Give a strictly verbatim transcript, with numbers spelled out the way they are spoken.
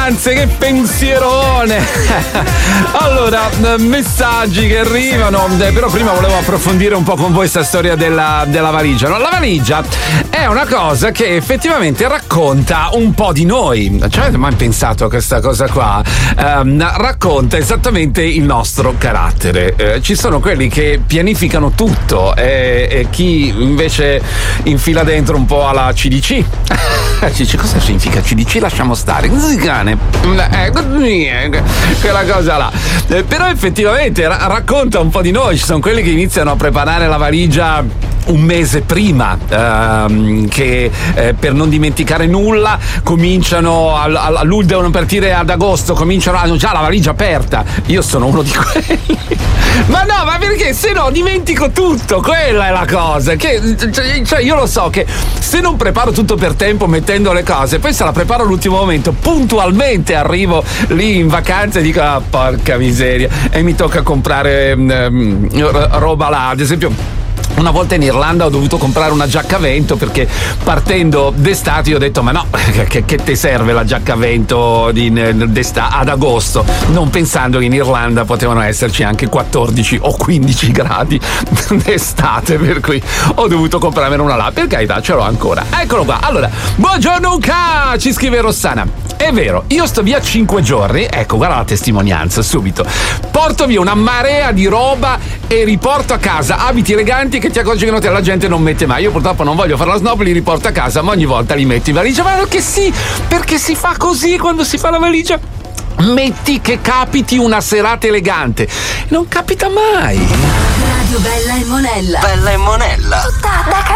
vacanze, che pensierone. Allora, messaggi che arrivano, però prima volevo approfondire un po' con voi questa storia della, della valigia. No, la valigia è una cosa che effettivamente racconta un po' di noi. Ci avete mai pensato a questa cosa qua? Um, racconta esattamente il nostro carattere. Eh, ci sono quelli che pianificano tutto e, e chi invece infila dentro un po' alla C D C. Dice, cosa significa C D C? Lasciamo stare. Cane. Eh, quella cosa là. Eh, però effettivamente ra- racconta un po' di noi. Ci sono quelli che iniziano a preparare la valigia un mese prima, ehm, che eh, per non dimenticare nulla cominciano a, a, a luglio, devono partire ad agosto, cominciano hanno già la valigia aperta. Io sono uno di quelli. Ma no, ma perché se no dimentico tutto, quella è la cosa. Che, cioè, cioè io lo so che se non preparo tutto per tempo mettendo le cose, poi se la preparo all'ultimo momento, puntualmente arrivo lì in vacanza e dico ah, porca miseria, e mi tocca comprare um, roba là, ad esempio. Una volta in Irlanda ho dovuto comprare una giacca a vento perché partendo d'estate io ho detto ma no, che, che ti serve la giacca a vento di, d'estate, ad agosto, non pensando che in Irlanda potevano esserci anche quattordici o quindici gradi d'estate, per cui ho dovuto comprarmene una là. Per carità, ce l'ho ancora. Eccolo qua. Allora, buongiorno Luca, ci scrive Rossana. È vero, io sto via cinque giorni, ecco, guarda la testimonianza subito. Porto via una marea di roba e riporto a casa abiti eleganti che ti accorgi che la gente non mette mai. Io purtroppo non voglio fare la snob, li riporto a casa, ma ogni volta li metto in valigia. Ma perché sì, perché si fa così quando si fa la valigia. Metti che capiti una serata elegante. Non capita mai. Radio Bella e Monella. Bella e Monella. Tutta da